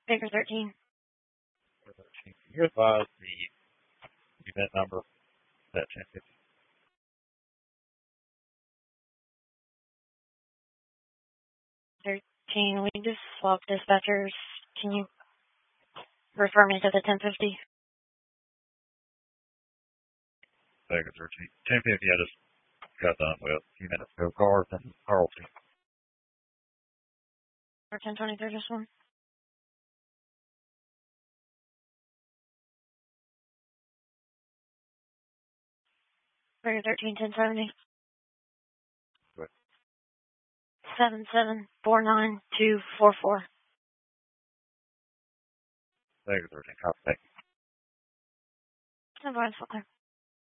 Baker 13. You advise the unit number that 1050. 13. We just swapped dispatchers. Can you refer me to the 1050? Baker 13. 1050, I just got done with a few minutes ago. Carson, Carlton. Or 1023, just one? Baker 13, 1070. Good. 7749244. Baker 13, copy. Advice, okay.